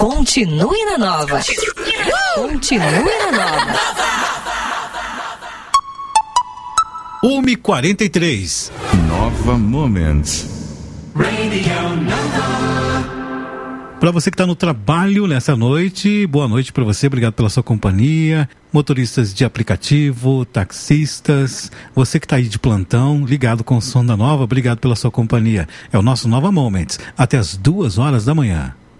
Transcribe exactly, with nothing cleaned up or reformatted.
Continue na Nova. Continue na Nova. uma e quarenta e três. Nova Moments. Radio Nova. Para você que está no trabalho nessa noite, boa noite para você, obrigado pela sua companhia. Motoristas de aplicativo, taxistas, você que está aí de plantão, ligado com o som da Nova, obrigado pela sua companhia. É o nosso Nova Moments, até as duas horas da manhã.